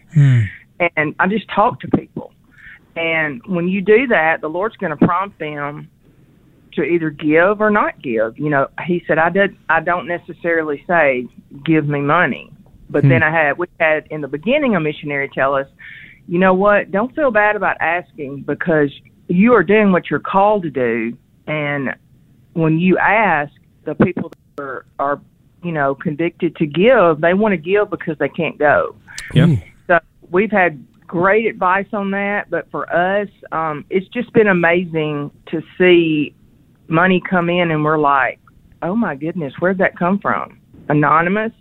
And I just talk to people. And when you do that, the Lord's going to prompt them to either give or not give. You know, he said, I don't necessarily say, give me money. But then we had in the beginning a missionary tell us, you know what, don't feel bad about asking, because you are doing what you're called to do. And when you ask, the people that are you know, convicted to give, they want to give because they can't go. Yeah. So we've had great advice on that, but for us, it's just been amazing to see money come in and we're like, oh my goodness, where'd that come from? Anonymous.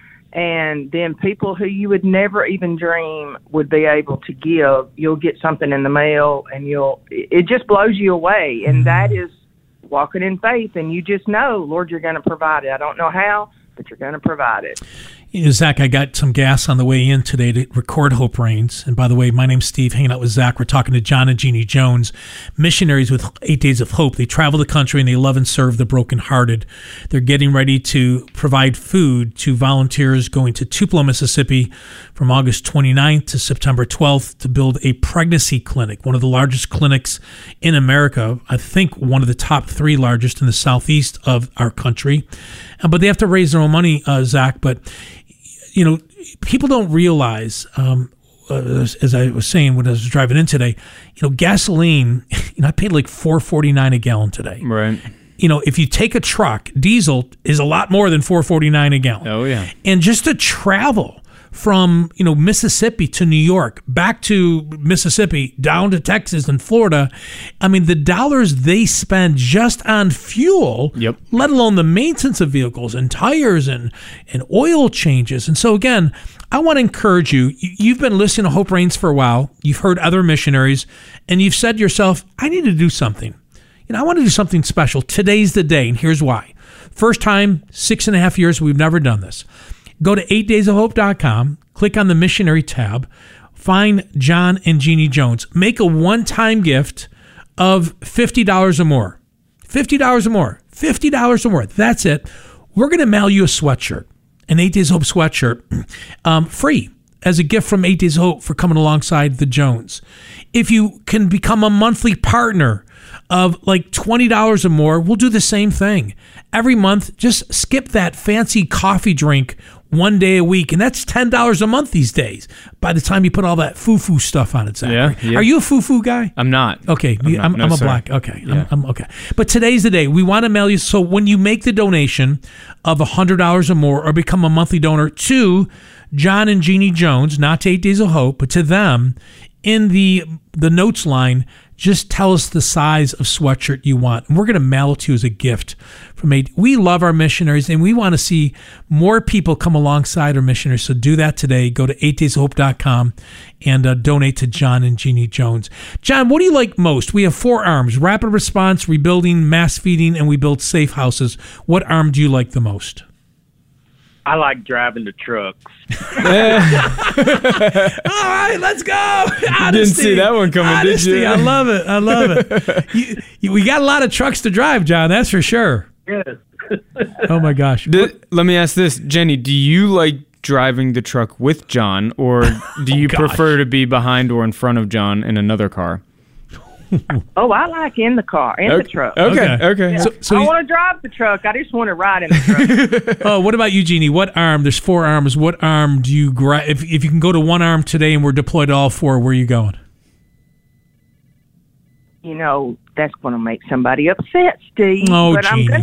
And then people who you would never even dream would be able to give, you'll get something in the mail and it just blows you away. And that is walking in faith, and you just know, Lord, you're going to provide it. I don't know how, but you're going to provide it. You know, Zach, I got some gas on the way in today to record Hope Reigns. And by the way, my name's Steve, hanging out with Zach. We're talking to John and Jeannie Jones, missionaries with 8 Days of Hope. They travel the country and they love and serve the brokenhearted. They're getting ready to provide food to volunteers going to Tupelo, Mississippi from August 29th to September 12th to build a pregnancy clinic, one of the largest clinics in America. I think one of the top 3 largest in the southeast of our country. But they have to raise their own money, Zach. But you know, people don't realize, as I was saying when I was driving in today, you know, gasoline, you know, I paid like $4.49 a gallon today. Right. You know, if you take a truck, diesel is a lot more than $4.49 a gallon. Oh, yeah. And just to travel from, you know, Mississippi to New York, back to Mississippi, down to Texas and Florida, I mean, the dollars they spend just on fuel, yep, let alone the maintenance of vehicles and tires and oil changes. And so, again, I want to encourage you. You've been listening to Hope Reigns for a while. You've heard other missionaries, and you've said to yourself, I need to do something. You know, I want to do something special. Today's the day, and here's why. First time, 6.5 years, we've never done this. Go to 8daysofhope.com, click on the missionary tab, find John and Jeannie Jones. Make a one-time gift of $50 or more. $50 or more. $50 or more. That's it. We're going to mail you a sweatshirt, an 8 Days of Hope sweatshirt, free as a gift from 8 Days of Hope for coming alongside the Jones. If you can become a monthly partner of like $20 or more, we'll do the same thing. Every month, just skip that fancy coffee drink one day a week, and that's $10 a month these days. By the time you put all that foo-foo stuff on it, Zach. Yeah. Are you a foo-foo guy? I'm not. Okay, I'm a black. Okay, Yeah. I'm okay. But today's the day. We want to mail you. So when you make the donation of $100 or more, or become a monthly donor to John and Jeannie Jones, not to 8 Days of Hope, but to them, in the notes line, just tell us the size of sweatshirt you want, and we're going to mail it to you as a gift from 8. We love our missionaries, and we want to see more people come alongside our missionaries. So do that today. Go to 8daysofhope.com and donate to John and Jeannie Jones. John, what do you like most? We have 4 arms: rapid response, rebuilding, mass feeding, and we build safe houses. What arm do you like the most? I like driving the trucks. All right, let's go. Honesty. Didn't see that one coming, Honesty. did you? I love it. I love it. We got a lot of trucks to drive, John. That's for sure. Yes. Oh my gosh. Let me ask this, Jenny, do you like driving the truck with John, or do you prefer to be behind or in front of John in another car? Oh, I like in the car, the truck. Okay. Yeah. So I want to drive the truck. I just want to ride in the truck. Oh, what about you, Jeannie? What arm? There's 4 arms. What arm do you grab? If you can go to one arm today and we're deployed to all 4, where are you going? You know, that's going to make somebody upset, Steve. Oh, but Jeannie.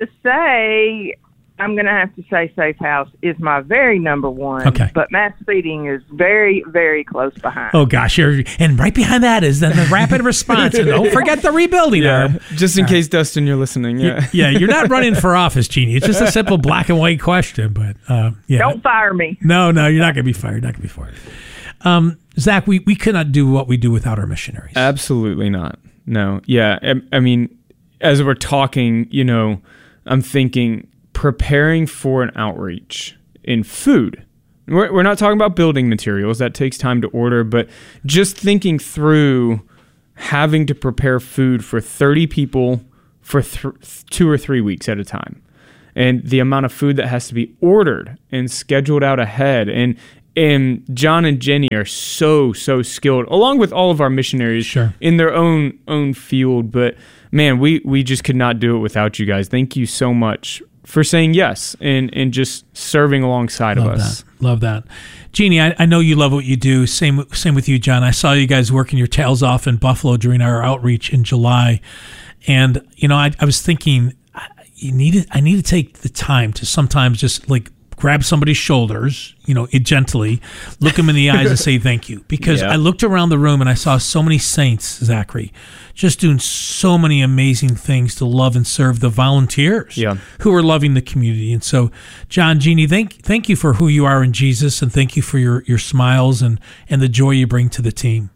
I'm going to have to say Safe House is my very number one. Okay. But mass feeding is very, very close behind. Oh, gosh. And right behind that is then the rapid response. And don't forget the rebuilding arm. Just in case, Dustin, you're listening. Yeah. Yeah, you're not running for office, Jeannie. It's just a simple black and white question. But, yeah. Don't fire me. No, you're not going to be fired. Not going to be fired. Zach, we cannot do what we do without our missionaries. Absolutely not. No. Yeah. I mean, as we're talking, you know, I'm thinking preparing for an outreach in food. We're not talking about building materials. That takes time to order. But just thinking through having to prepare food for 30 people for 2 or 3 weeks at a time. And the amount of food that has to be ordered and scheduled out ahead. And And John and Jenny are so skilled, along with all of our missionaries Sure. in their own field. But man, we just could not do it without you guys. Thank you so much for saying yes and just serving alongside of us. Love that. Jeannie, I know you love what you do. Same with you, John. I saw you guys working your tails off in Buffalo during our outreach in July. And, I was thinking, I need to take the time to sometimes just like grab somebody's shoulders, gently, look them in the eyes and say thank you. Because I looked around the room and I saw so many saints, Zachary, just doing so many amazing things to love and serve the volunteers who are loving the community. And so, John, Jeannie, thank you for who you are in Jesus, and thank you for your smiles and the joy you bring to the team.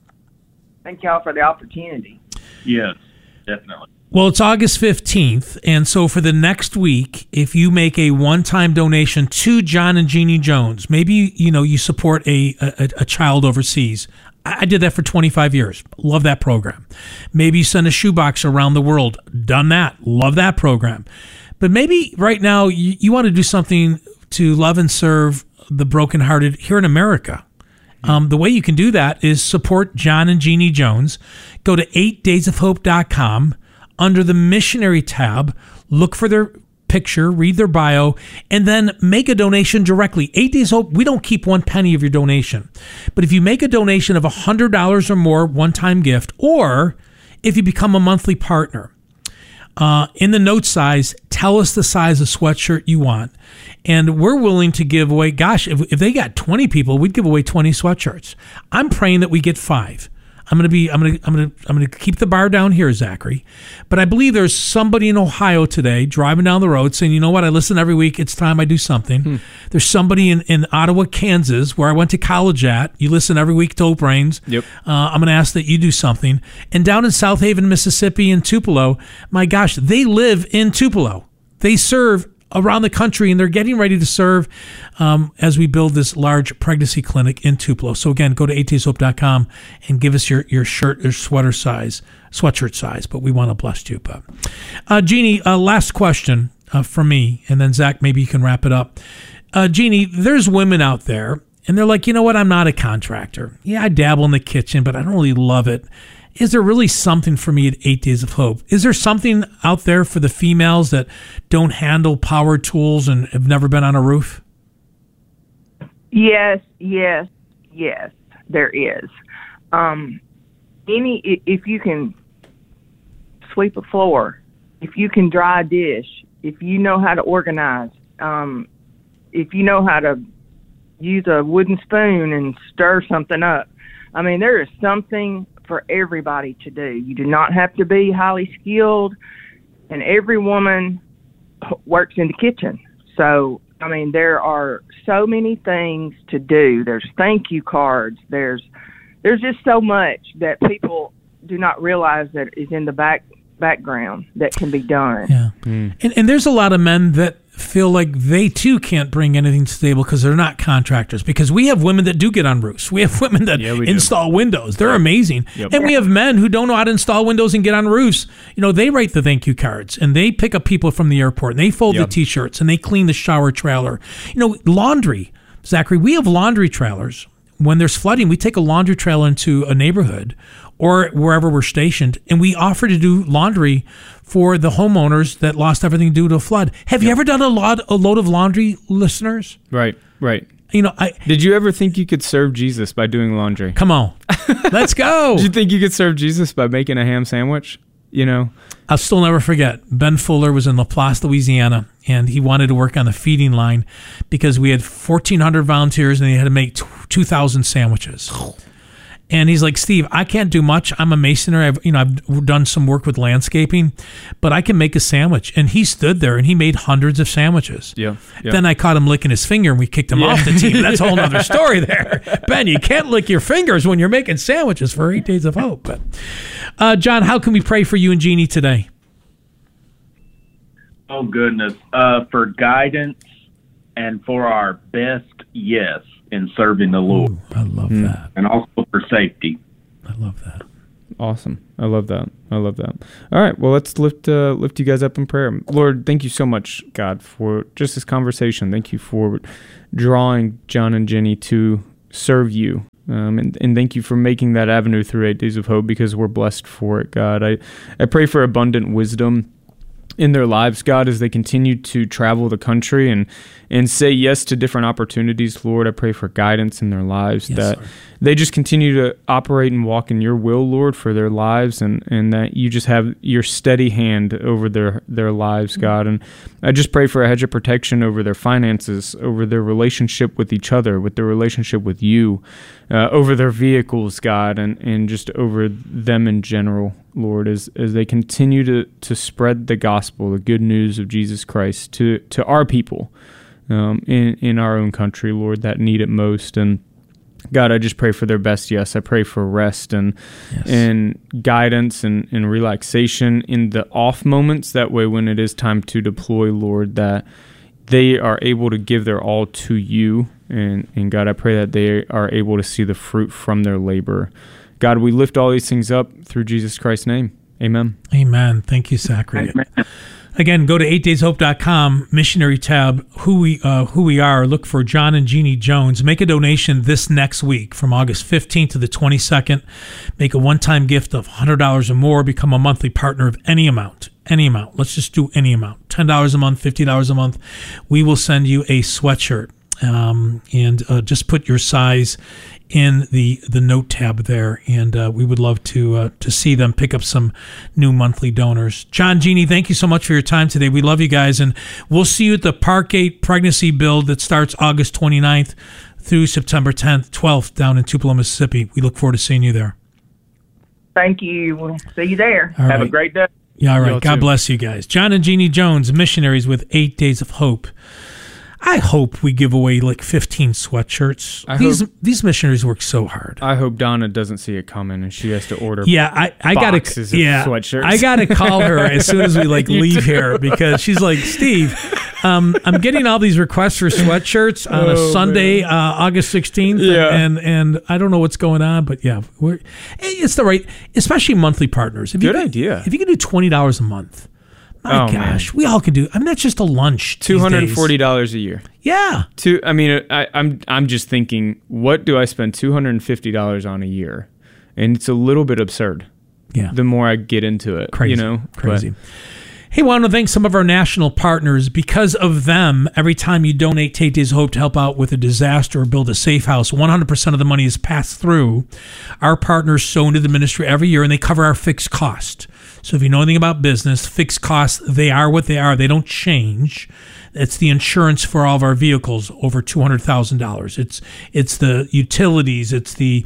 Thank y'all for the opportunity. Yes, definitely. Well, it's August 15th, and so for the next week, if you make a one-time donation to John and Jeannie Jones, maybe, you support a child overseas. I did that for 25 years. Love that program. Maybe you send a shoebox around the world. Done that. Love that program. But maybe right now you want to do something to love and serve the brokenhearted here in America. The way you can do that is support John and Jeannie Jones. Go to 8daysofhope.com. Under the missionary tab, look for their picture, read their bio, and then make a donation directly. 8 Days Hope, we don't keep one penny of your donation. But if you make a donation of $100 or more, one-time gift, or if you become a monthly partner, in the note size, tell us the size of sweatshirt you want. And we're willing to give away, if they got 20 people, we'd give away 20 sweatshirts. I'm praying that we get 5. I'm gonna keep the bar down here, Zachary. But I believe there's somebody in Ohio today driving down the road saying, you know what, I listen every week. It's time I do something. There's somebody in Ottawa, Kansas, where I went to college at. You listen every week to Hope Reigns. Yep. I'm gonna ask that you do something. And down in South Haven, Mississippi, in Tupelo, my gosh, they live in Tupelo. They serve around the country, and they're getting ready to serve as we build this large pregnancy clinic in Tupelo. So again, go to 8dayshope.com and give us your shirt or sweatshirt size, but we want to bless you. But Jeannie, last question from me, and then Zach, maybe you can wrap it up. Jeannie, there's women out there, and they're like, you know what, I'm not a contractor. Yeah, I dabble in the kitchen, but I don't really love it. Is there really something for me at 8 Days of Hope? Is there something out there for the females that don't handle power tools and have never been on a roof? Yes, there is. If you can sweep a floor, if you can dry a dish, if you know how to organize, if you know how to use a wooden spoon and stir something up, I mean, there is something for everybody to do. You do not have to be highly skilled, and every woman works in the kitchen. So, I mean, there are so many things to do. There's thank you cards. There's just so much that people do not realize that is in the background that can be done. Yeah. And there's a lot of men that feel like they too can't bring anything to the table because they're not contractors, because we have women that do get on roofs. We have women that install windows. They're amazing. Yep. And we have men who don't know how to install windows and get on roofs. They write the thank you cards, and they pick up people from the airport, and they fold the T-shirts, and they clean the shower trailer. Laundry. Zachary, we have laundry trailers. When there's flooding, we take a laundry trailer into a neighborhood or wherever we're stationed, and we offer to do laundry for the homeowners that lost everything due to a flood. Have you ever done a load of laundry, listeners? Right. Did you ever think you could serve Jesus by doing laundry? Come on. Let's go. Did you think you could serve Jesus by making a ham sandwich? I'll still never forget. Ben Fuller was in LaPlace, Louisiana, and he wanted to work on the feeding line because we had 1,400 volunteers and they had to make 2,000 sandwiches. And he's like, Steve, I can't do much. I'm a masonry. I've done some work with landscaping, but I can make a sandwich. And he stood there and he made hundreds of sandwiches. Yeah. Then I caught him licking his finger and we kicked him off the team. That's a whole other story there. Ben, you can't lick your fingers when you're making sandwiches for 8 Days of Hope. But John, how can we pray for you and Jeannie today? Oh, goodness. For guidance and for our best in serving the Lord. Ooh, I love that. And also for safety. I love that. Awesome. I love that. All right. Well, let's lift you guys up in prayer. Lord, thank you so much, God, for just this conversation. Thank you for drawing John and Jenny to serve you. And thank you for making that avenue through 8 Days of Hope, because we're blessed for it, God. I pray for abundant wisdom in their lives, God, as they continue to travel the country and say yes to different opportunities. Lord, I pray for guidance in their lives, that Lord. They just continue to operate and walk in your will, Lord, for their lives, and that you just have your steady hand over their lives, God. And I just pray for a hedge of protection over their finances, over their relationship with each other, with their relationship with you, over their vehicles, God, and just over them in general, Lord, as they continue to spread the gospel, the good news of Jesus Christ to our people in our own country, Lord, that need it most. And God, I just pray for their best yes. I pray for rest and guidance and relaxation in the off moments. That way, when it is time to deploy, Lord, that they are able to give their all to you. And God, I pray that they are able to see the fruit from their labor. God, we lift all these things up through Jesus Christ's name. Amen. Amen. Thank you, Zachary. Amen. Again, go to 8dayshope.com, missionary tab, who we are. Look for John and Jeannie Jones. Make a donation this next week from August 15th to the 22nd. Make a one-time gift of $100 or more. Become a monthly partner of any amount. Any amount. Let's just do any amount. $10 a month, $50 a month. We will send you a sweatshirt. And just put your size in the note tab there, and we would love to see them pick up some new monthly donors. John, Jeannie, thank you so much for your time today. We love you guys, and we'll see you at the Parkgate Pregnancy Build that starts August 29th through September 10th, 12th down in Tupelo, Mississippi. We look forward to seeing you there. Thank you. We'll see you there. All Have right. a great day. Yeah, all right. Y'all God too. bless you guys. John and Jeannie Jones, missionaries with 8 Days of Hope. I hope we give away like 15 sweatshirts. These missionaries work so hard. I hope Donna doesn't see it coming and she has to order. Yeah, I gotta. boxes of Yeah, sweatshirts. I gotta call her as soon as we leave here, because she's like, Steve, I'm getting all these requests for sweatshirts on a Sunday, August 16th, Yeah. and I don't know what's going on, but yeah, it's the right, especially monthly partners. Good idea. If you can do $20 a month. My Oh, gosh, we all can do. I mean, that's just a lunch. these days. $240 a year. Yeah. I'm just thinking, what do I spend $250 on a year? And it's a little bit absurd. Yeah. The more I get into it, Crazy. you know, Crazy. Hey, I want to thank some of our national partners. Because of them, every time you donate to 8 Days of Hope to help out with a disaster or build a safe house, 100% of the money is passed through. Our partners sow into the ministry every year, and they cover our fixed cost. So if you know anything about business, fixed costs, they are what they are. They don't change. It's the insurance for all of our vehicles, over $200,000. It's the utilities. It's the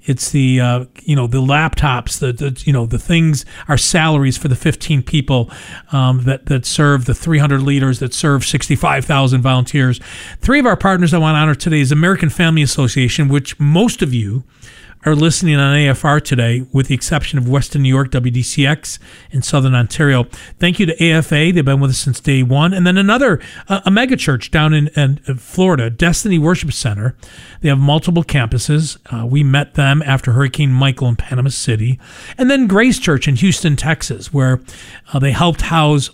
the laptops. The things. Our salaries for the 15 people that serve, the 300 leaders that serve 65,000 volunteers. 3 of our partners I want to honor today is American Family Association, which most of you are listening on AFR today, with the exception of Western New York, WDCX, in Southern Ontario. Thank you to AFA. They've been with us since day one. And then another, a mega church down in Florida, Destiny Worship Center. They have multiple campuses. We met them after Hurricane Michael in Panama City. And then Grace Church in Houston, Texas, where they helped house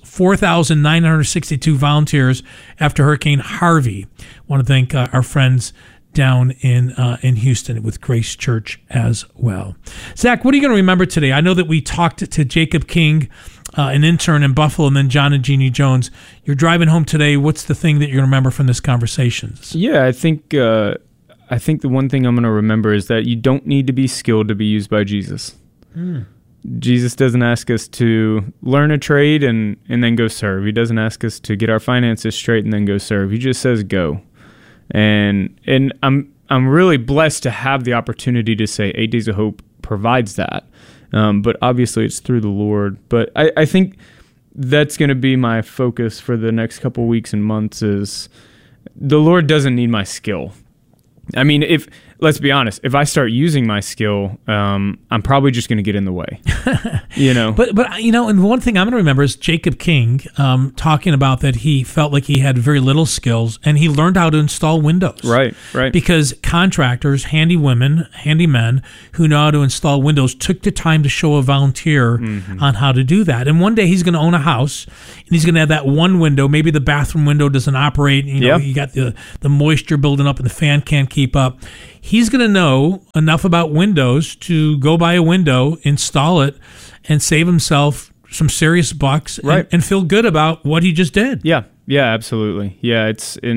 4,962 volunteers after Hurricane Harvey. I want to thank our friends down in Houston with Grace Church as well. Zach, what are you going to remember today? I know that we talked to Jacob King, an intern in Buffalo, and then John and Jeannie Jones. You're driving home today. What's the thing that you're going to remember from this conversation? Yeah, I think the one thing I'm going to remember is that you don't need to be skilled to be used by Jesus. Jesus doesn't ask us to learn a trade and then go serve. He doesn't ask us to get our finances straight and then go serve. He just says go. And I'm really blessed to have the opportunity to say 8 Days of Hope provides that. But obviously it's through the Lord. But I think that's going to be my focus for the next couple weeks and months is the Lord doesn't need my skill. I mean, if let's be honest. If I start using my skill, I'm probably just going to get in the way. But and one thing I'm going to remember is Jacob King talking about that he felt like he had very little skills, and he learned how to install windows. Right. Because contractors, handy men who know how to install windows took the time to show a volunteer on how to do that. And one day he's going to own a house, and he's going to have that one window. Maybe the bathroom window doesn't operate. You got the moisture building up, and the fan can't keep up. He's going to know enough about windows to go buy a window, install it, and save himself some serious bucks and feel good about what he just did. Yeah, absolutely. Yeah,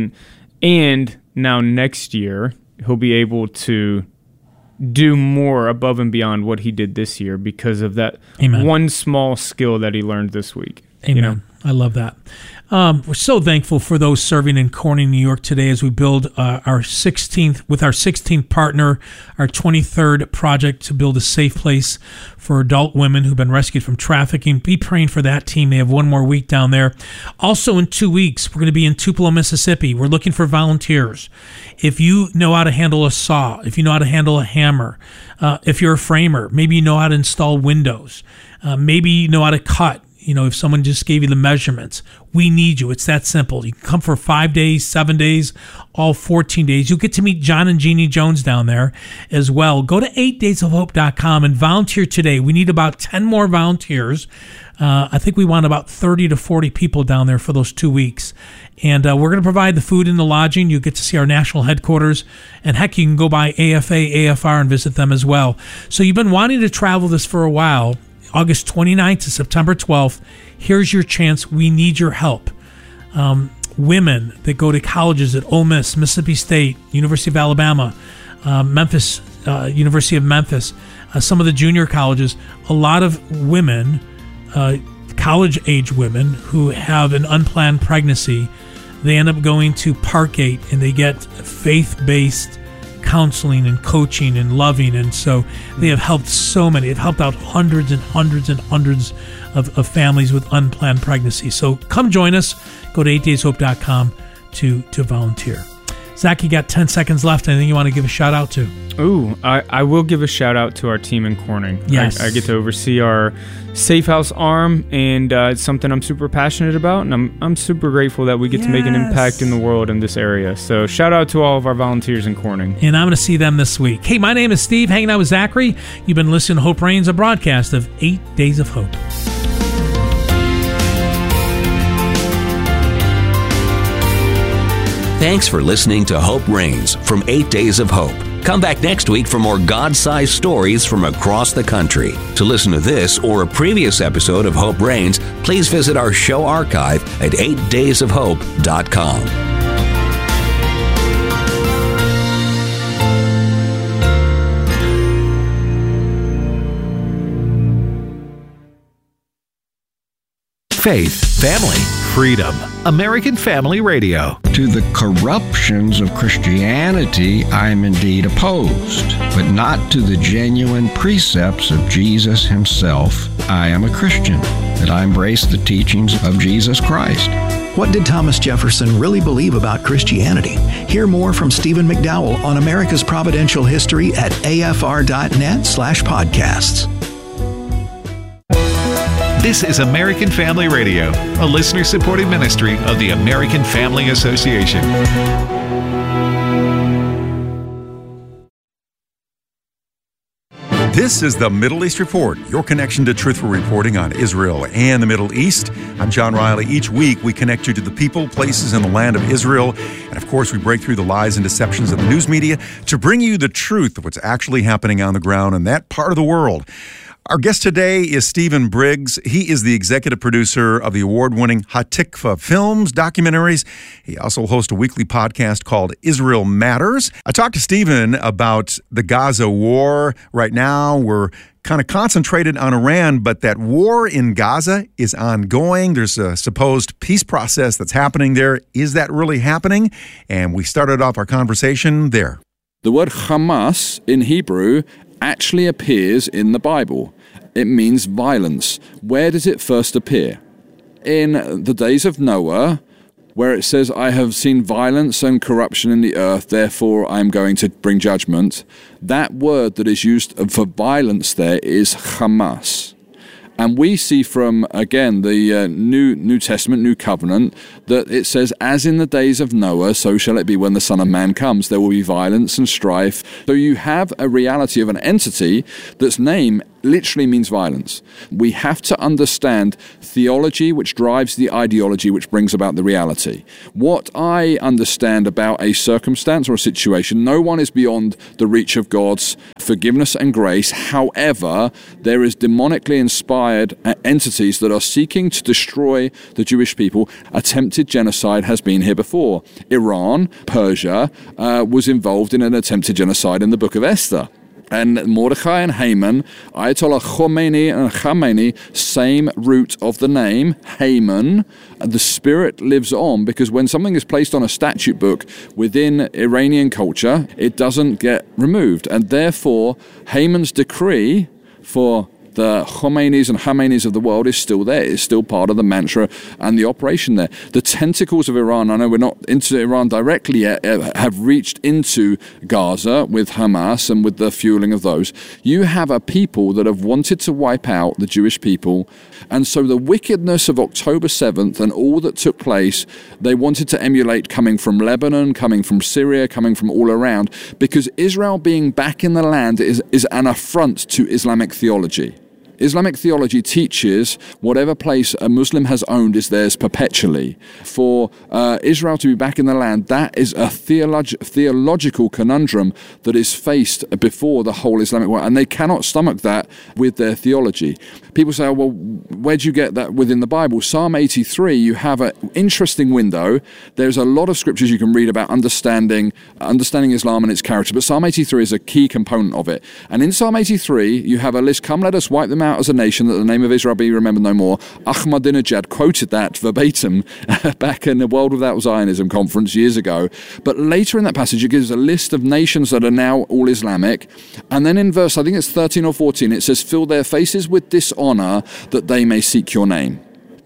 and now next year he'll be able to do more above and beyond what he did this year because of that one small skill that he learned this week. Amen. I love that. We're so thankful for those serving in Corning, New York today as we build our 16th partner, our 23rd project to build a safe place for adult women who've been rescued from trafficking. Be praying for that team. They have one more week down there. Also in 2 weeks, we're going to be in Tupelo, Mississippi. We're looking for volunteers. If you know how to handle a saw, if you know how to handle a hammer, if you're a framer, maybe you know how to install windows, maybe you know how to cut. If someone just gave you the measurements, we need you. It's that simple. You can come for 5 days, 7 days, all 14 days. You'll get to meet John and Jeannie Jones down there as well. Go to 8daysofhope.com and volunteer today. We need about 10 more volunteers. I think we want about 30 to 40 people down there for those 2 weeks. And we're going to provide the food and the lodging. You get to see our national headquarters. And heck, you can go by AFR and visit them as well. So you've been wanting to travel this for a while. August 29th to September 12th, here's your chance. We need your help. Women that go to colleges at Ole Miss, Mississippi State, University of Alabama, Memphis, University of Memphis, some of the junior colleges, a lot of women, college-age women who have an unplanned pregnancy, they end up going to Parkgate and they get faith-based counseling and coaching and loving, and so they have helped so many. They've helped out hundreds and hundreds and hundreds of families with unplanned pregnancy. So come join us. Go to 8dayshope.com to volunteer. Zach, you got 10 seconds left. Anything you want to give a shout out to? Ooh, I will give a shout out to our team in Corning. Yes. I get to oversee our Safe House arm, and it's something I'm super passionate about, and I'm super grateful that we get to make an impact in the world in this area. So shout out to all of our volunteers in Corning. And I'm going to see them this week. Hey, my name is Steve, hanging out with Zachary. You've been listening to Hope Reigns, a broadcast of 8 Days of Hope. Thanks for listening to Hope Reigns from 8 Days of Hope. Come back next week for more God-sized stories from across the country. To listen to this or a previous episode of Hope Reigns, please visit our show archive at 8daysofhope.com. Faith, family, freedom. American Family Radio. To the corruptions of Christianity, I am indeed opposed, but not to the genuine precepts of Jesus himself. I am a Christian, that I embrace the teachings of Jesus Christ. What did Thomas Jefferson really believe about Christianity? Hear more from Stephen McDowell on America's Providential History at afr.net/podcasts. This is American Family Radio, a listener-supported ministry of the American Family Association. This is the Middle East Report, your connection to truthful reporting on Israel and the Middle East. I'm John Riley. Each week, we connect you to the people, places, and the land of Israel. And of course, we break through the lies and deceptions of the news media to bring you the truth of what's actually happening on the ground in that part of the world. Our guest today is Stephen Briggs. He is the executive producer of the award-winning Hatikva films, documentaries. He also hosts a weekly podcast called Israel Matters. I talked to Stephen about the Gaza war. Right now, we're kind of concentrated on Iran, but that war in Gaza is ongoing. There's a supposed peace process that's happening there. Is that really happening? And we started off our conversation there. The word Hamas in Hebrew actually appears in the Bible. It means violence. Where does it first appear? In the days of Noah, where it says, I have seen violence and corruption in the earth, therefore I am going to bring judgment. That word that is used for violence there is Hamas. And we see from, again, the New Testament, New Covenant, that it says, as in the days of Noah, so shall it be when the Son of Man comes. There will be violence and strife. So you have a reality of an entity that's name literally means violence. We have to understand theology, which drives the ideology, which brings about the reality. What I understand about a circumstance or a situation, no one is beyond the reach of God's forgiveness and grace. However, there is demonically inspired entities that are seeking to destroy the Jewish people. Attempted genocide has been here before. Iran, Persia, was involved in an attempted genocide in the book of Esther. And Mordecai and Haman, Ayatollah Khomeini and Khamenei, same root of the name, Haman. The spirit lives on because when something is placed on a statute book within Iranian culture, it doesn't get removed. And therefore, Haman's decree for the Khomeinis and Khameneis of the world is still there. It's still part of the mantra and the operation there. The tentacles of Iran, I know we're not into Iran directly yet, have reached into Gaza with Hamas and with the fueling of those. You have a people that have wanted to wipe out the Jewish people. And so the wickedness of October 7th and all that took place, they wanted to emulate coming from Lebanon, coming from Syria, coming from all around, because Israel being back in the land is an affront to Islamic theology. Islamic theology teaches whatever place a Muslim has owned is theirs perpetually. For Israel to be back in the land, that is a theological conundrum that is faced before the whole Islamic world, and they cannot stomach that with their theology. People say, oh, well, where do you get that within the Bible? Psalm 83, you have an interesting window. There's a lot of scriptures you can read about understanding Islam and its character, but Psalm 83 is a key component of it. And in Psalm 83, you have a list, come let us wipe them out as a nation, that the name of Israel be remembered no more. Ahmadinejad quoted that verbatim back in the World Without Zionism conference years ago. But later in that passage, it gives a list of nations that are now all Islamic. And then in verse, I think it's 13 or 14, it says, fill their faces with dishonor that they may seek your name.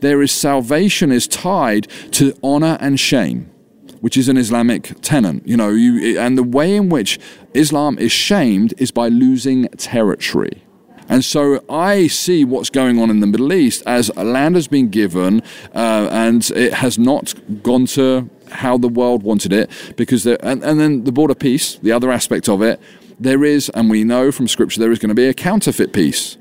Salvation is tied to honor and shame, which is an Islamic tenet. And the way in which Islam is shamed is by losing territory. And so I see what's going on in the Middle East as a land has been given and it has not gone to how the world wanted it, because and then the border peace, the other aspect of it, there is, and we know from Scripture, there is going to be a counterfeit peace.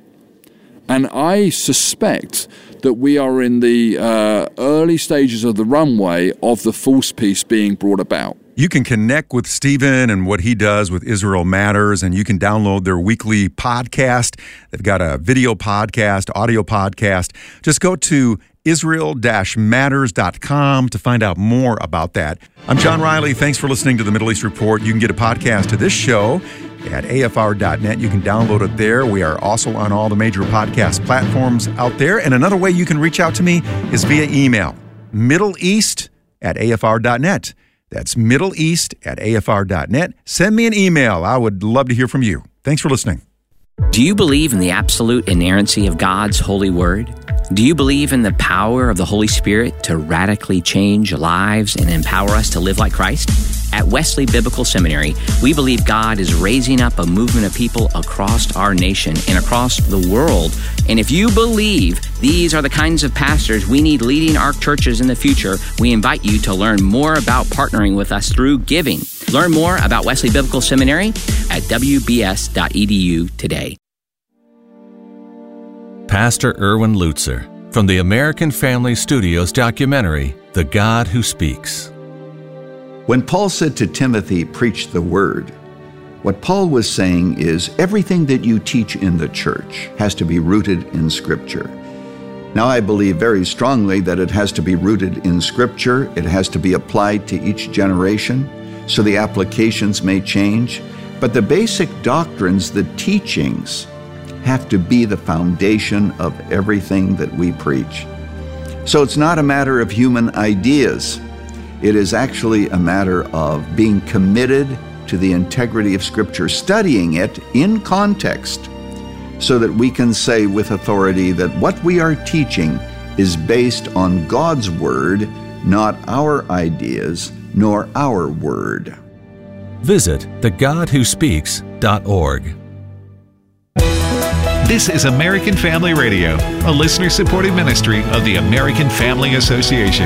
And I suspect that we are in the early stages of the runway of the false peace being brought about. You can connect with Stephen and what he does with Israel Matters, and you can download their weekly podcast. They've got a video podcast, audio podcast. Just go to Israel-Matters.com to find out more about that. I'm John Riley. Thanks for listening to the Middle East Report. You can get a podcast of this show at afr.net. You can download it there. We are also on all the major podcast platforms out there. And another way you can reach out to me is via email, middleeast@afr.net. That's middleeast@afr.net. Send me an email. I would love to hear from you. Thanks for listening. Do you believe in the absolute inerrancy of God's holy word? Do you believe in the power of the Holy Spirit to radically change lives and empower us to live like Christ? At Wesley Biblical Seminary, we believe God is raising up a movement of people across our nation and across the world. And if you believe these are the kinds of pastors we need leading our churches in the future, we invite you to learn more about partnering with us through giving. Learn more about Wesley Biblical Seminary at wbs.edu today. Pastor Erwin Lutzer from the American Family Studios documentary, The God Who Speaks. When Paul said to Timothy, preach the word, what Paul was saying is everything that you teach in the church has to be rooted in Scripture. Now, I believe very strongly that it has to be rooted in Scripture. It has to be applied to each generation, so the applications may change. But the basic doctrines, the teachings, have to be the foundation of everything that we preach. So it's not a matter of human ideas. It is actually a matter of being committed to the integrity of Scripture, studying it in context, so that we can say with authority that what we are teaching is based on God's Word not our ideas nor our word. Visit thegodwhospeaks.org. This is American Family Radio, a listener-supported ministry of the American Family Association.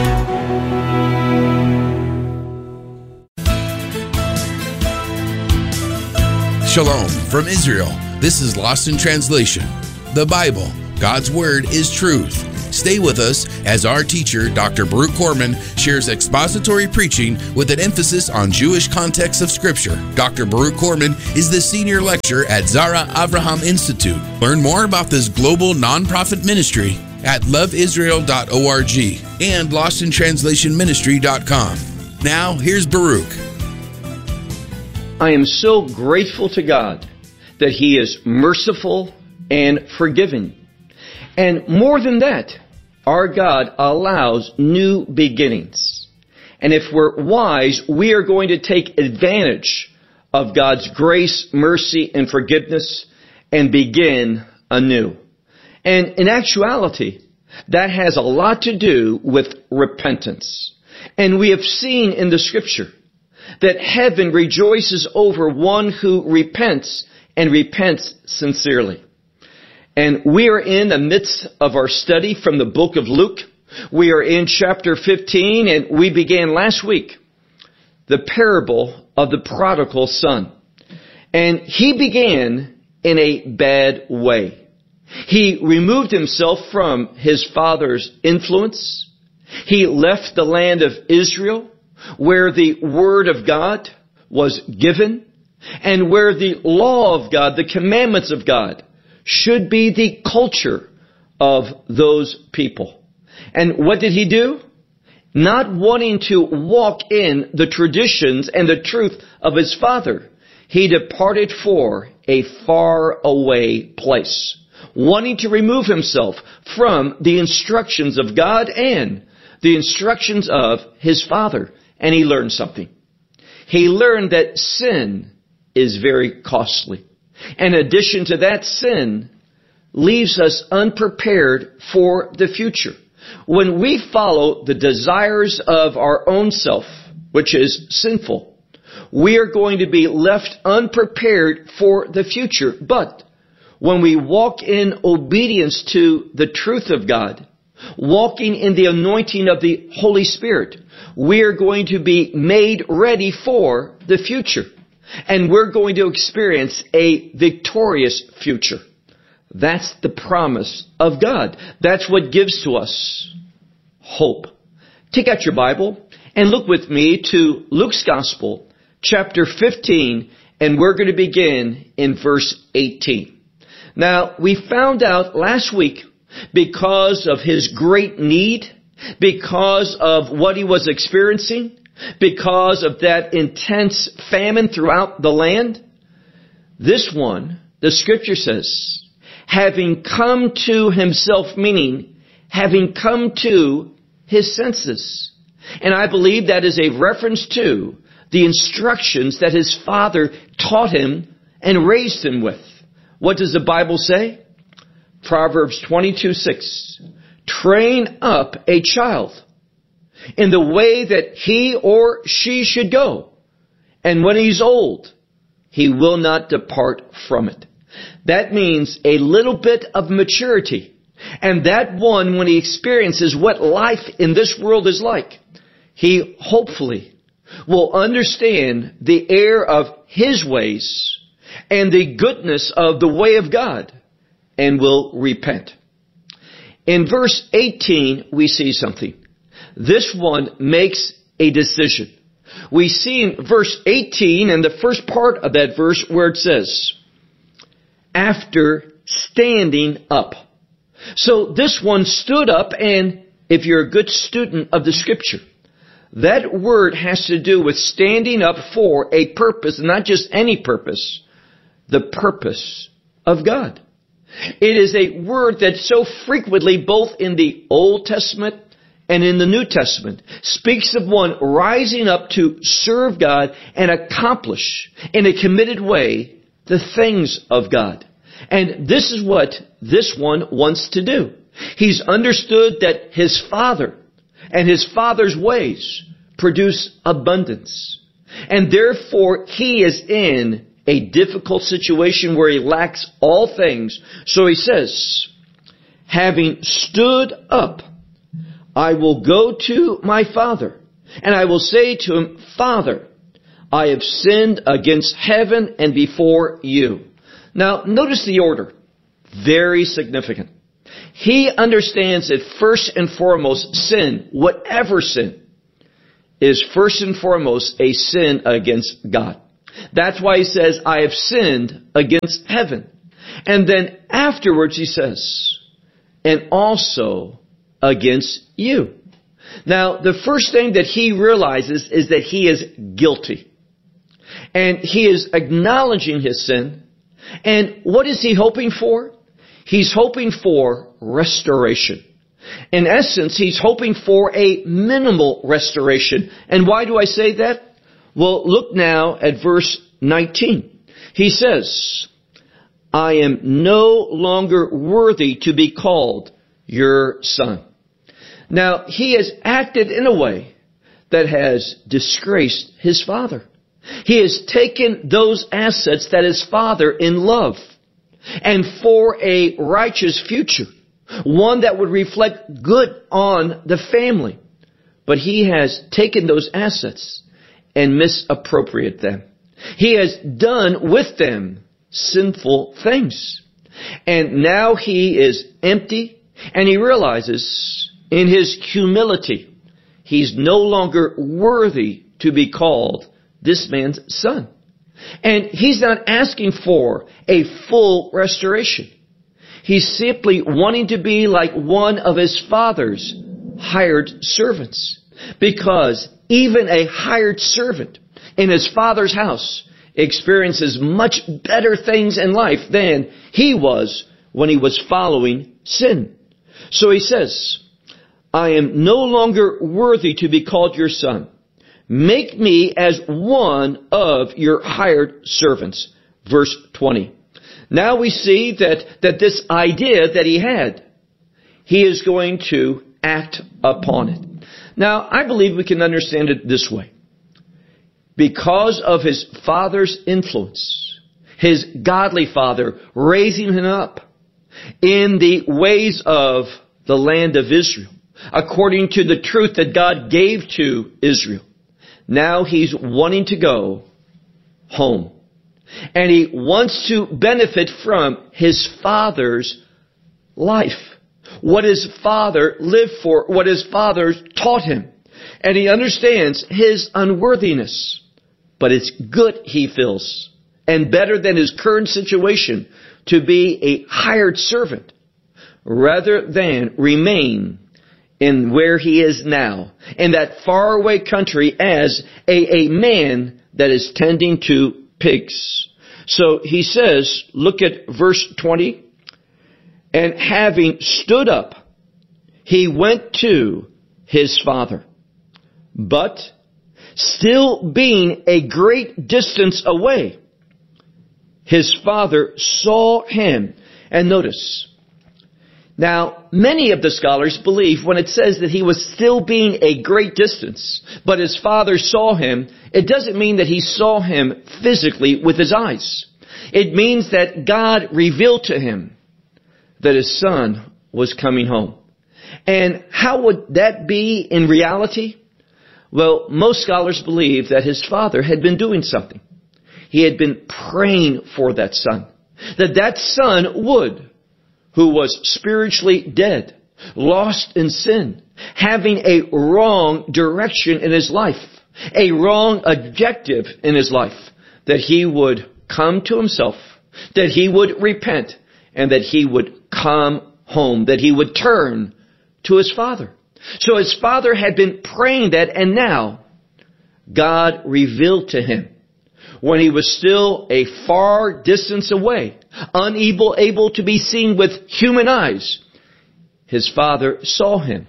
Shalom from Israel. This is Lost in Translation. The Bible, God's Word, is truth. Stay with us as our teacher, Dr. Baruch Korman, shares expository preaching with an emphasis on Jewish context of Scripture. Dr. Baruch Korman is the senior lecturer at Zara Avraham Institute. Learn more about this global nonprofit ministry at loveisrael.org and lostintranslationministry.com. Now, here's Baruch. I am so grateful to God that He is merciful and forgiving. And more than that, our God allows new beginnings. And if we're wise, we are going to take advantage of God's grace, mercy, and forgiveness and begin anew. And in actuality, that has a lot to do with repentance. And we have seen in the Scripture that heaven rejoices over one who repents and repents sincerely. And we are in the midst of our study from the book of Luke. We are in chapter 15, and we began last week the parable of the prodigal son. And he began in a bad way. He removed himself from his father's influence. He left the land of Israel, where the word of God was given, and where the law of God, the commandments of God, should be the culture of those people. And what did he do? Not wanting to walk in the traditions and the truth of his father, he departed for a far away place, wanting to remove himself from the instructions of God and the instructions of his father. And he learned something. He learned that sin is very costly. In addition to that, sin leaves us unprepared for the future. When we follow the desires of our own self, which is sinful, we are going to be left unprepared for the future. But when we walk in obedience to the truth of God, walking in the anointing of the Holy Spirit, we are going to be made ready for the future. And we're going to experience a victorious future. That's the promise of God. That's what gives to us hope. Take out your Bible and look with me to Luke's Gospel, chapter 15, and we're going to begin in verse 18. Now, we found out last week, because of his great need, because of what he was experiencing, because of that intense famine throughout the land, this one, the Scripture says, having come to himself, meaning having come to his senses. And I believe that is a reference to the instructions that his father taught him and raised him with. What does the Bible say? Proverbs 22:6. Train up a child in the way that he or she should go, and when he's old, he will not depart from it. That means a little bit of maturity. And that one, when he experiences what life in this world is like, he hopefully will understand the error of his ways and the goodness of the way of God, and will repent. In verse 18, we see something. This one makes a decision. We see in verse 18, and the first part of that verse, where it says, after standing up. So this one stood up, and if you're a good student of the Scripture, that word has to do with standing up for a purpose, not just any purpose, the purpose of God. It is a word that so frequently, both in the Old Testament and in the New Testament, speaks of one rising up to serve God and accomplish in a committed way the things of God. And this is what this one wants to do. He's understood that his father And his Father's ways produce abundance. And therefore, he is in a difficult situation where he lacks all things. So he says, having stood up, I will go to my father, and I will say to him, Father, I have sinned against heaven and before you. Now, notice the order. Very significant. He understands that first and foremost, sin, whatever sin, is first and foremost a sin against God. That's why he says, I have sinned against heaven. And then afterwards he says, and also against you. Now, the first thing that he realizes is that he is guilty. And he is acknowledging his sin. And what is he hoping for? He's hoping for restoration. In essence, he's hoping for a minimal restoration. And why do I say that? Well, look now at verse 19. He says, I am no longer worthy to be called your son. Now, he has acted in a way that has disgraced his father. He has taken those assets that his father in love and for a righteous future, one that would reflect good on the family. But he has taken those assets and misappropriated them. He has done with them sinful things. And now he is empty, and he realizes in his humility, he's no longer worthy to be called this man's son. And he's not asking for a full restoration. He's simply wanting to be like one of his father's hired servants. Because even a hired servant in his father's house experiences much better things in life than he was when he was following sin. So he says, I am no longer worthy to be called your son. Make me as one of your hired servants. Verse 20. Now we see that this idea that he had, he is going to act upon it. Now, I believe we can understand it this way. Because of his father's influence, his godly father raising him up in the ways of the land of Israel, according to the truth that God gave to Israel. Now he's wanting to go home. And he wants to benefit from his father's life. What his father lived for, what his father taught him. And he understands his unworthiness. But it's good, he feels, and better than his current situation, to be a hired servant rather than remain in where he is now, in that faraway country as a man that is tending to pigs. So he says, look at verse 20, and having stood up, he went to his father. But still being a great distance away, his father saw him. And notice, now many of the scholars believe when it says that he was still being a great distance, but his father saw him, it doesn't mean that he saw him physically with his eyes. It means that God revealed to him that his son was coming home. And how would that be in reality? Well, most scholars believe that his father had been doing something. He had been praying for that son. That son would, who was spiritually dead, lost in sin, having a wrong direction in his life, a wrong objective in his life, that he would come to himself, that he would repent, and that he would come home, that he would turn to his father. So his father had been praying that, and now God revealed to him when he was still a far distance away, unable to be seen with human eyes. His father saw him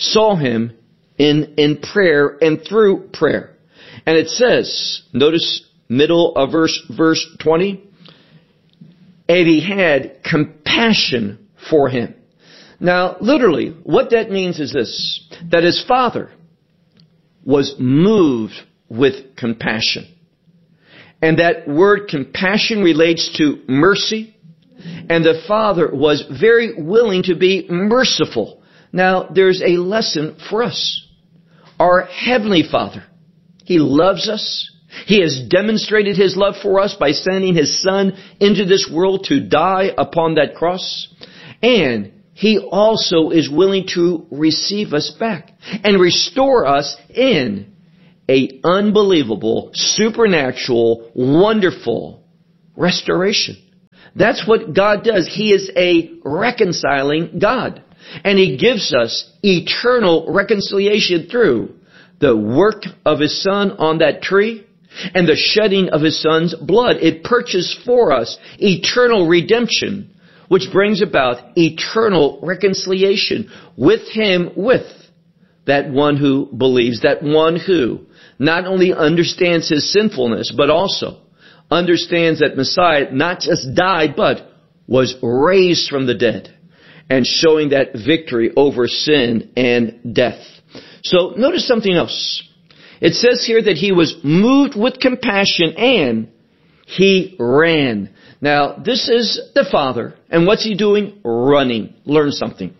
in prayer and through prayer. And it says, notice middle of verse 20, and he had compassion for him. Now, literally, what that means is this, that his Father was moved with compassion. And that word compassion relates to mercy. And the Father was very willing to be merciful. Now, there's a lesson for us. Our Heavenly Father, He loves us. He has demonstrated His love for us by sending His Son into this world to die upon that cross. And He also is willing to receive us back and restore us in a unbelievable, supernatural, wonderful restoration. That's what God does. He is a reconciling God. And He gives us eternal reconciliation through the work of His Son on that tree and the shedding of His Son's blood. It purchased for us eternal redemption, which brings about eternal reconciliation with Him, with that one who believes, that one who not only understands his sinfulness, but also understands that Messiah not just died, but was raised from the dead, and showing that victory over sin and death. So notice something else. It says here that He was moved with compassion and He ran. Now, this is the Father, and what's He doing? Running. Learn something.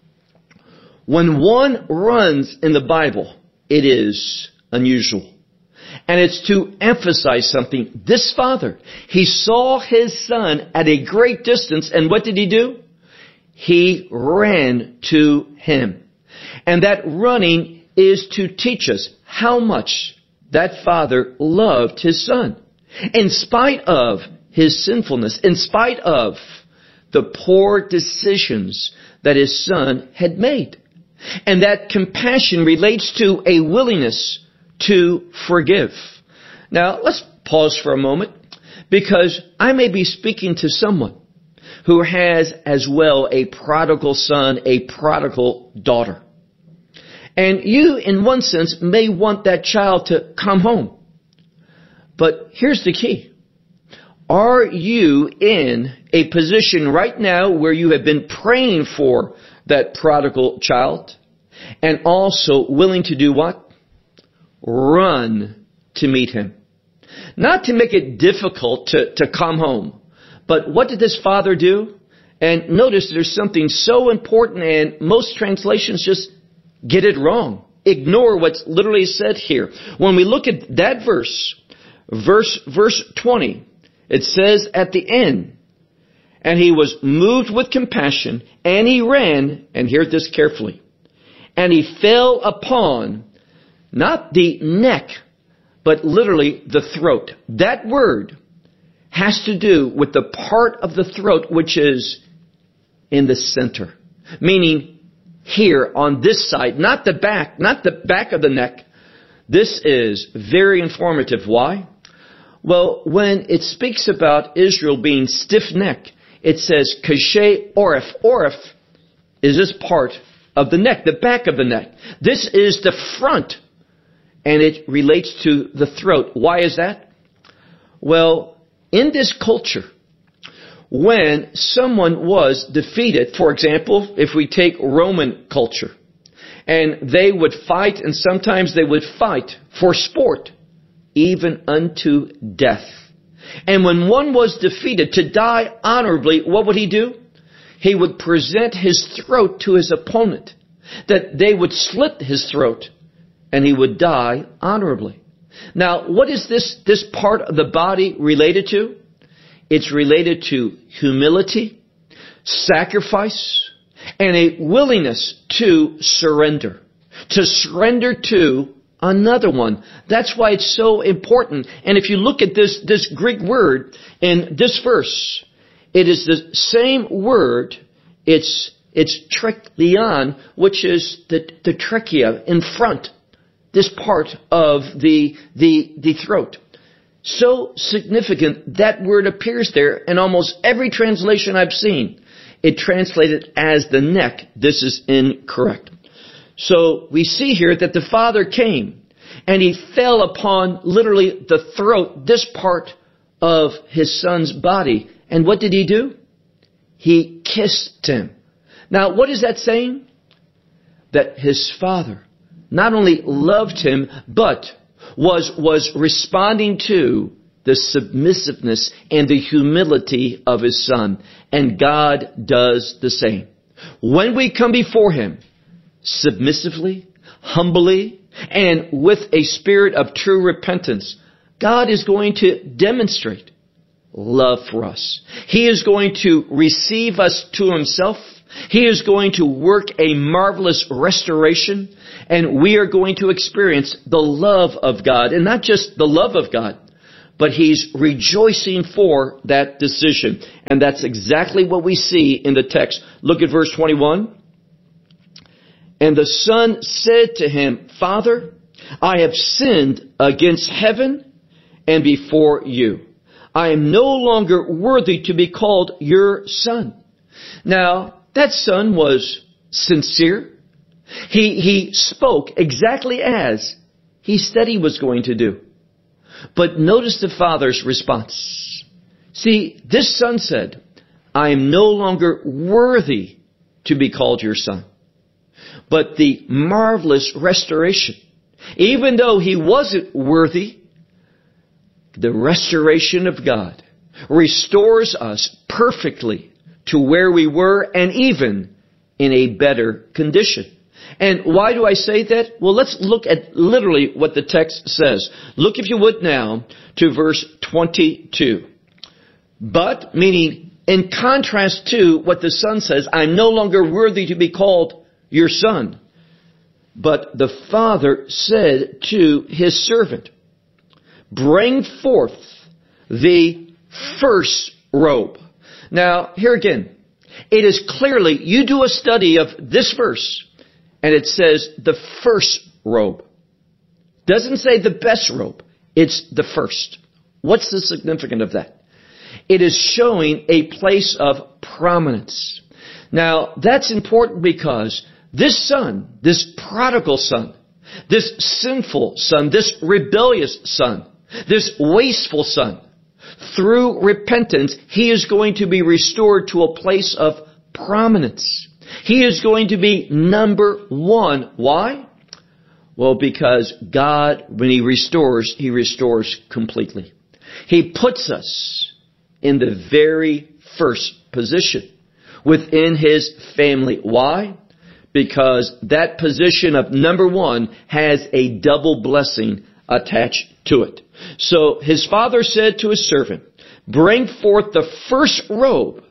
When one runs in the Bible, it is unusual. And it's to emphasize something. This Father, He saw His Son at a great distance, and what did He do? He ran to Him. And that running is to teach us how much that Father loved His Son. In spite of His sinfulness, in spite of the poor decisions that His Son had made. And that compassion relates to a willingness to forgive. Now, let's pause for a moment, because I may be speaking to someone who has as well a prodigal son, a prodigal daughter. And you, in one sense, may want that child to come home. But here's the key. Are you in a position right now where you have been praying for that prodigal child and also willing to do what? Run to meet him. Not to make it difficult to come home. But what did this Father do? And notice there's something so important, and most translations just get it wrong. Ignore what's literally said here. When we look at that verse 20, it says at the end, and He was moved with compassion, and He ran, and hear this carefully, and He fell upon not the neck, but literally the throat. That word has to do with the part of the throat which is in the center. Meaning here on this side, not the back of the neck. This is very informative. Why? Well, when it speaks about Israel being stiff-necked, it says kashe orif. Orif is this part of the neck, the back of the neck. This is the front. And it relates to the throat. Why is that? Well, in this culture, when someone was defeated, for example, if we take Roman culture, and they would fight, and sometimes they would fight for sport, even unto death. And when one was defeated, to die honorably, what would he do? He would present his throat to his opponent, that they would slit his throat, and he would die honorably. Now, what is this part of the body related to? It's related to humility, sacrifice, and a willingness to surrender to another one. That's why it's so important. And if you look at this Greek word in this verse, it is the same word. It's trachleon, which is the trachea in front. This part of the throat. So significant, that word appears there in almost every translation I've seen. It translated as the neck. This is incorrect. So we see here that the Father came and He fell upon literally the throat, this part of His Son's body. And what did He do? He kissed Him. Now, what is that saying? That his father not only loved him, but was responding to the submissiveness and the humility of his son. And God does the same. When we come before him, submissively, humbly, and with a spirit of true repentance, God is going to demonstrate love for us. He is going to receive us to himself. He is going to work a marvelous restoration, and we are going to experience the love of God. And not just the love of God, but he's rejoicing for that decision. And that's exactly what we see in the text. Look at verse 21. And the son said to him, Father, I have sinned against heaven and before you. I am no longer worthy to be called your son. Now, that son was sincere. He spoke exactly as he said he was going to do. But notice the father's response. See, this son said, I am no longer worthy to be called your son. But the marvelous restoration, even though he wasn't worthy, the restoration of God restores us perfectly to where we were and even in a better condition. And why do I say that? Well, let's look at literally what the text says. Look, if you would now, to verse 22. But, meaning in contrast to what the son says, I'm no longer worthy to be called your son. But the father said to his servant, bring forth the first robe. Now, here again, it is clearly, you do a study of this verse, and it says the first robe. Doesn't say the best robe. It's the first. What's the significance of that? It is showing a place of prominence. Now, that's important because this son, this prodigal son, this sinful son, this rebellious son, this wasteful son, through repentance, he is going to be restored to a place of prominence. He is going to be number one. Why? Well, because God, when he restores completely. He puts us in the very first position within his family. Why? Because that position of number one has a double blessing attached to it. So his father said to his servant, bring forth the first robe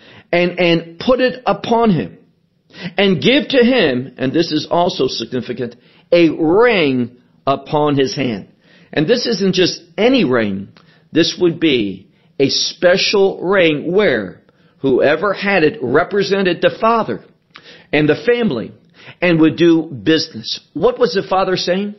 and put it upon him, and give to him, and this is also significant, a ring upon his hand. And this isn't just any ring. This would be a special ring where whoever had it represented the father and the family and would do business. What was the father saying?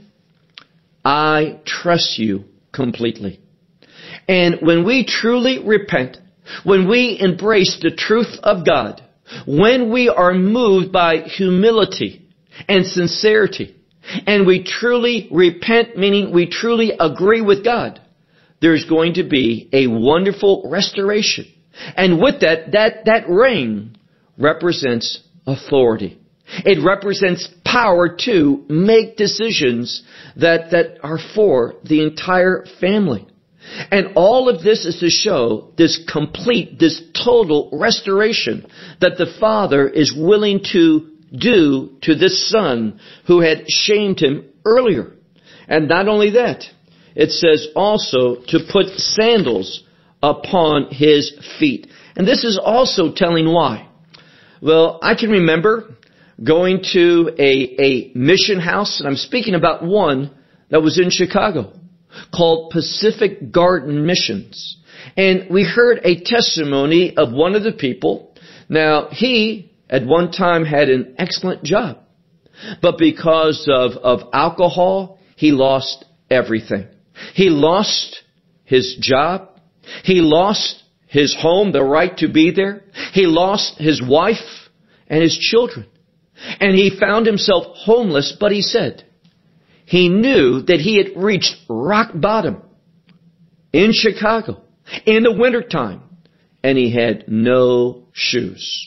I trust you completely. And when we truly repent, when we embrace the truth of God, when we are moved by humility and sincerity, and we truly repent, meaning we truly agree with God, there's going to be a wonderful restoration. And with that ring represents authority. It represents power to make decisions that are for the entire family. And all of this is to show this complete, this total restoration that the father is willing to do to this son who had shamed him earlier. And not only that, it says also to put sandals upon his feet. And this is also telling why. Well, I can remember going to a mission house, and I'm speaking about one that was in Chicago, called Pacific Garden Missions. And we heard a testimony of one of the people. Now, he at one time had an excellent job, but because of alcohol, he lost everything. He lost his job. He lost his home, the right to be there. He lost his wife and his children. And he found himself homeless, but he said he knew that he had reached rock bottom in Chicago in the wintertime, and he had no shoes.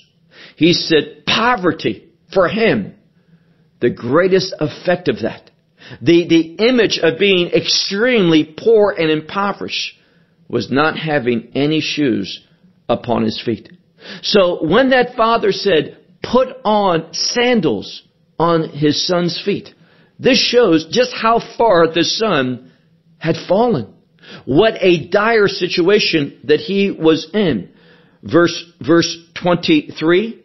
He said poverty for him, the greatest effect of that, the image of being extremely poor and impoverished, was not having any shoes upon his feet. So when that father said, put on sandals on his son's feet, this shows just how far the son had fallen. What a dire situation that he was in. Verse 23.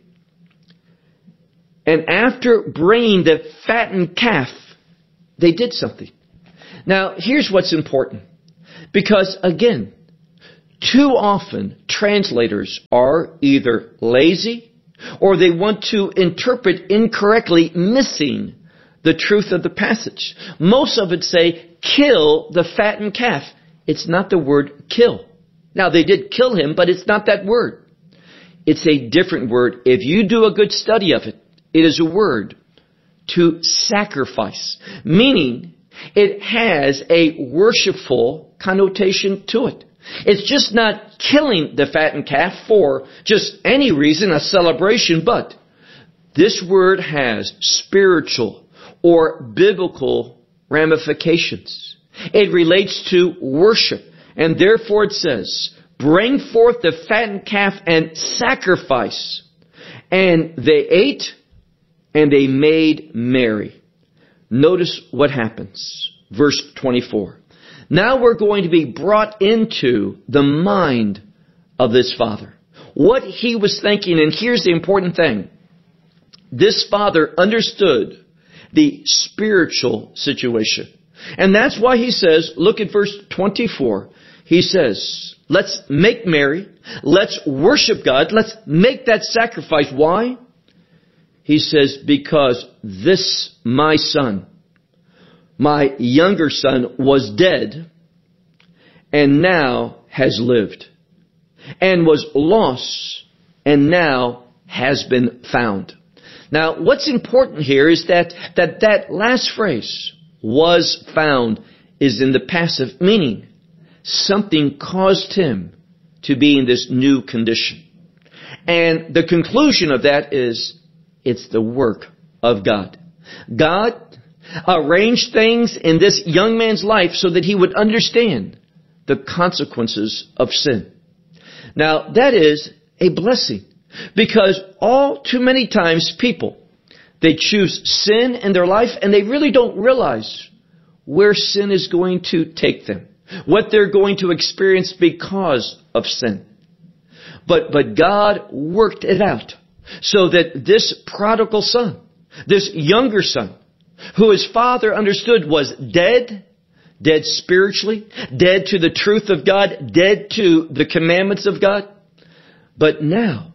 And after bringing the fattened calf, they did something. Now, here's what's important. Because, again, too often translators are either lazy or they want to interpret incorrectly, missing the truth of the passage. Most of it say, kill the fattened calf. It's not the word kill. Now, they did kill him, but it's not that word. It's a different word. If you do a good study of it, it is a word to sacrifice, meaning it has a worshipful connotation to it. It's just not killing the fattened calf for just any reason, a celebration, but this word has spiritual or biblical ramifications. It relates to worship, and therefore it says, bring forth the fattened calf and sacrifice. And they ate and they made merry. Notice what happens. Verse 24. Now we're going to be brought into the mind of this father. What he was thinking, and here's the important thing. This father understood the spiritual situation. And that's why he says, look at verse 24. He says, let's make merry. Let's worship God. Let's make that sacrifice. Why? He says, because this, my son, my younger son, was dead and now has lived, and was lost and now has been found. Now, what's important here is that last phrase, was found, is in the passive, meaning something caused him to be in this new condition. And the conclusion of that is, it's the work of God. God arranged things in this young man's life so that he would understand the consequences of sin. Now, that is a blessing, because all too many times people, they choose sin in their life and they really don't realize where sin is going to take them, what they're going to experience because of sin. But God worked it out so that this prodigal son, this younger son, who his father understood was dead spiritually, dead to the truth of God, dead to the commandments of God, but now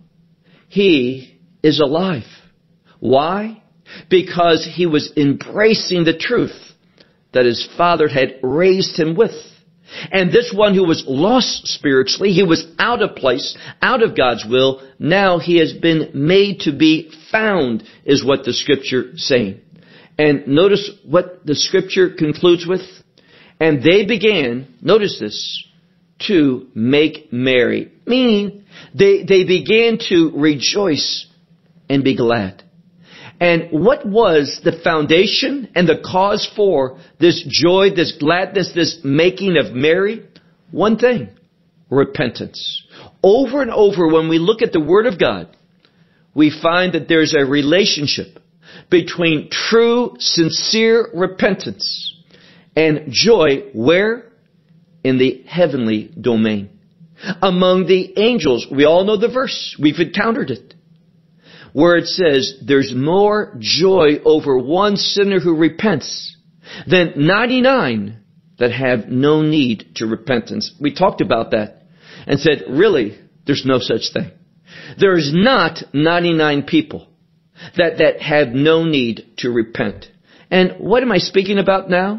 he is alive. Why? Because he was embracing the truth that his father had raised him with. And this one who was lost spiritually, he was out of place, out of God's will, now he has been made to be found, is what the scripture is saying. And notice what the scripture concludes with. And they began, notice this, to make merry. Meaning, they began to rejoice and be glad. And what was the foundation and the cause for this joy, this gladness, this making of merry? One thing, repentance. Over and over, when we look at the Word of God, we find that there's a relationship between true, sincere repentance and joy. Where? In the heavenly domain. Among the angels. We all know the verse. We've encountered it, where it says there's more joy over one sinner who repents than 99 that have no need to repentance. We talked about that and said, really, there's no such thing. There's not 99 people that have no need to repent. And what am I speaking about now?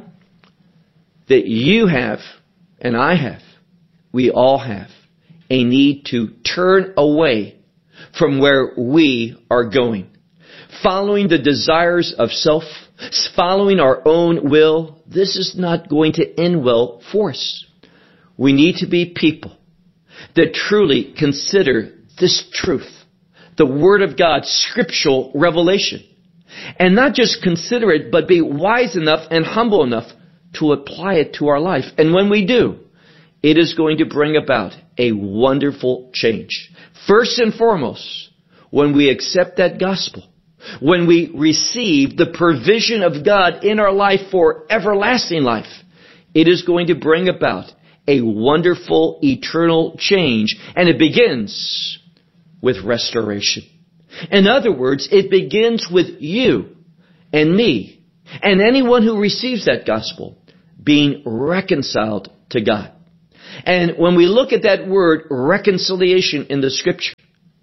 That you have, and I have, we all have, a need to turn away from where we are going. Following the desires of self, following our own will, this is not going to end well for us. We need to be people that truly consider this truth, the Word of God, scriptural revelation. And not just consider it, but be wise enough and humble enough to apply it to our life. And when we do, it is going to bring about a wonderful change. First and foremost, when we accept that gospel, when we receive the provision of God in our life for everlasting life, it is going to bring about a wonderful eternal change. And it begins with restoration. In other words, it begins with you and me and anyone who receives that gospel being reconciled to God. And when we look at that word reconciliation in the scripture,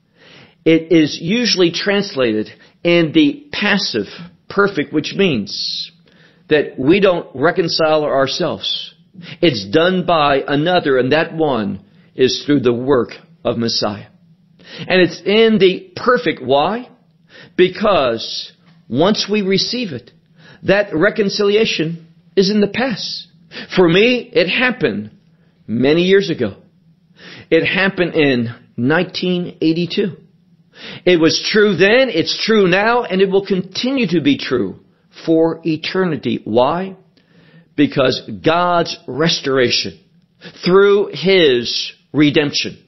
it is usually translated in the passive perfect, which means that we don't reconcile ourselves. It's done by another, and that one is through the work of Messiah. And it's in the perfect. Why? Because once we receive it, that reconciliation is in the past. For me, it happened many years ago. It happened in 1982. It was true then, it's true now, and it will continue to be true for eternity. Why? Because God's restoration through His redemption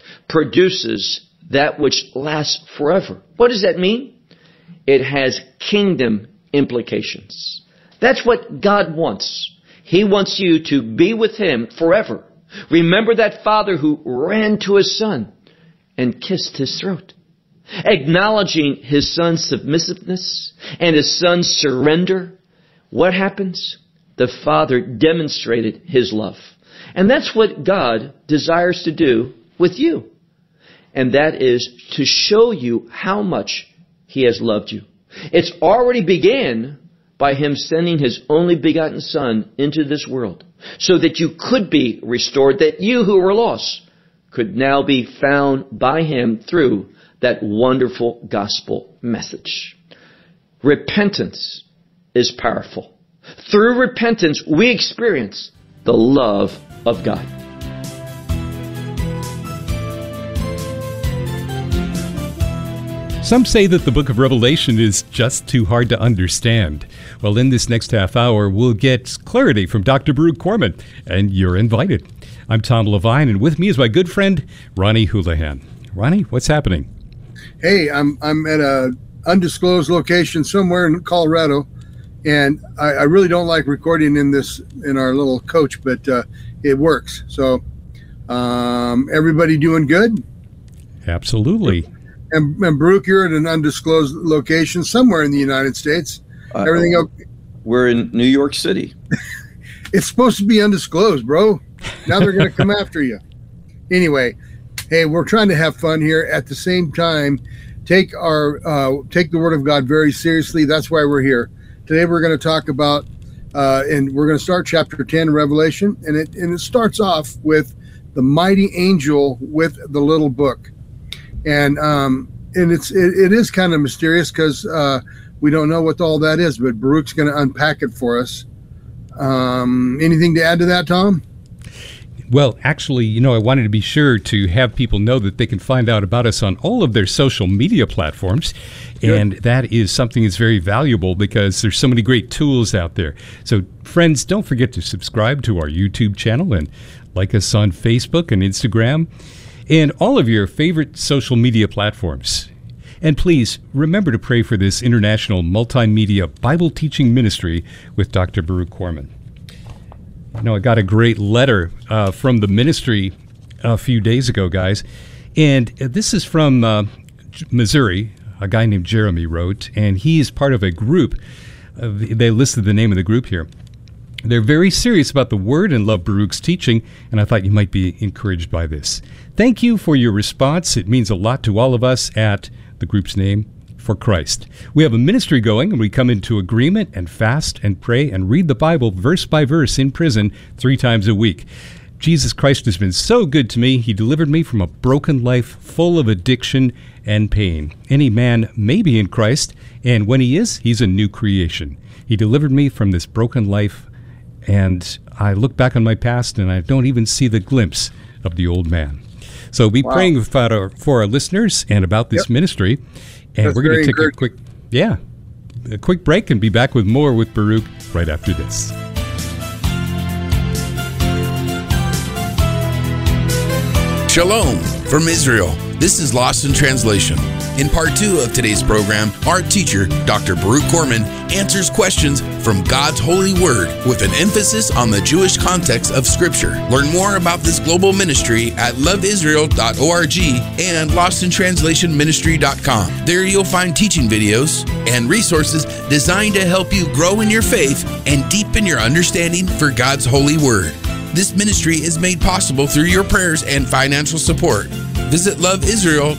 produces that which lasts forever. What does that mean? It has kingdom implications. That's what God wants. He wants you to be with Him forever. Remember that father who ran to his son and kissed his throat, acknowledging his son's submissiveness and his son's surrender. What happens? The father demonstrated his love. And that's what God desires to do with you. And that is to show you how much He has loved you. It's already began by Him sending His only begotten Son into this world so that you could be restored, that you who were lost could now be found by Him through that wonderful gospel message. Repentance is powerful. Through repentance, we experience the love of God. Some say that the book of Revelation is just too hard to understand. Well, in this next half hour, we'll get clarity from Dr. Baruch Corman, and you're invited. I'm Tom Levine, and with me is my good friend, Ronnie Houlihan. Ronnie, what's happening? Hey, I'm at a undisclosed location somewhere in Colorado, and I really don't like recording in our little coach, but it works. So, everybody doing good? Absolutely. And Baruch, you're at an undisclosed location somewhere in the United States. Everything okay? We're in New York City. It's supposed to be undisclosed, bro. Now they're going to come after you. Anyway, hey, we're trying to have fun here. At the same time, take the Word of God very seriously. That's why we're here. Today we're going to talk about, and we're going to start chapter 10, Revelation, and it starts off with the mighty angel with the little book. And it is kind of mysterious because we don't know what all that is, but Baruch's going to unpack it for us. Anything to add to that, Tom? Well, actually, I wanted to be sure to have people know that they can find out about us on all of their social media platforms. Good. And that is something that's very valuable because there's so many great tools out there. So, friends, don't forget to subscribe to our YouTube channel and like us on Facebook and Instagram and all of your favorite social media platforms. And please remember to pray for this international multimedia Bible teaching ministry with Dr. Baruch Corman. I got a great letter from the ministry a few days ago, guys. And this is from Missouri. A guy named Jeremy wrote, and he is part of a group. They listed the name of the group here. They're very serious about the Word and love Baruch's teaching, and I thought you might be encouraged by this. Thank you for your response. It means a lot to all of us at the group's name, For Christ. We have a ministry going, and we come into agreement and fast and pray and read the Bible verse by verse in prison 3 times a week. Jesus Christ has been so good to me. He delivered me from a broken life full of addiction and pain. Any man may be in Christ, and when he is, he's a new creation. He delivered me from this broken life, and I look back on my past, and I don't even see the glimpse of the old man. So be praying for our listeners and about this ministry. And That's we're going to take encouraging. a quick break and be back with more with Baruch right after this. Shalom from Israel. This is Lost in Translation. In part 2 of today's program, our teacher, Dr. Baruch Corman, answers questions from God's holy word with an emphasis on the Jewish context of Scripture. Learn more about this global ministry at loveisrael.org and lostintranslationministry.com. There you'll find teaching videos and resources designed to help you grow in your faith and deepen your understanding for God's holy word. This ministry is made possible through your prayers and financial support. Visit loveisrael.org